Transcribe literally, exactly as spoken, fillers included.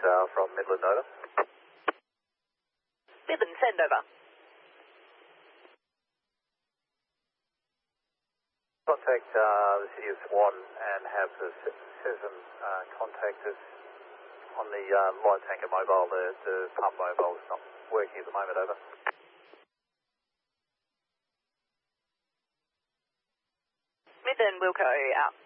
uh, from Midland, over. Midland, send over. Contact uh, the City of Swan and have the citizen uh, contact us on the uh, light tanker mobile. The, the pump mobile is not working at the moment, over. Midland, Wilco, out.